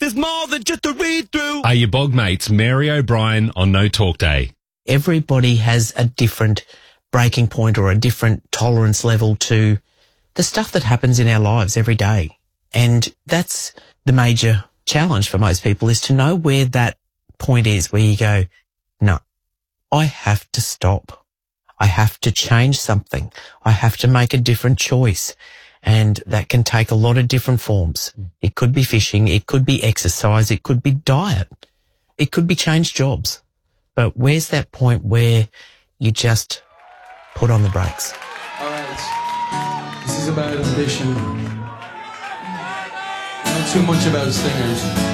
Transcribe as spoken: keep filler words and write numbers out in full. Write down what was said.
is more than just a read-through. Are your bog mates Mary O'Brien on No Talk Day? Everybody has a different breaking point or a different tolerance level to the stuff that happens in our lives every day. And that's the major challenge for most people, is to know where that point is where you go, no, I have to stop. I have to change something. I have to make a different choice. And that can take a lot of different forms. It could be fishing. It could be exercise. It could be diet. It could be change jobs. But where's that point where you just put on the brakes? All right. This is about ambition. Not too much about stingers.